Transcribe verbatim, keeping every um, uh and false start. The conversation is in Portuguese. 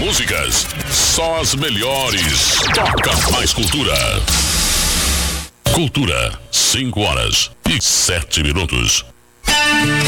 músicas, só as melhores. Toca mais cultura. Cultura, cinco horas e sete minutos.